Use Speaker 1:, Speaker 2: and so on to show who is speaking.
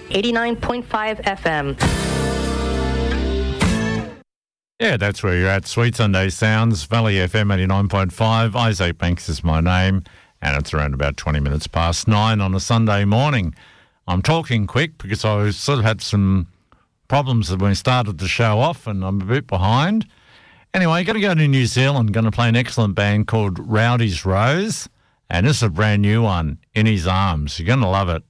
Speaker 1: 89.5 FM.
Speaker 2: Yeah, that's where you're at. Sweet Sunday Sounds, Valley FM 89.5. Isaac Banks is my name, and it's around about 20 minutes past 9 on a Sunday morning. I'm talking quick because I sort of had some problems when we started the show off, and I'm a bit behind. Anyway, going to go to New Zealand, going to play an excellent band called Rowdy's Rose, and this is a brand new one, In His Arms. You're going to love it.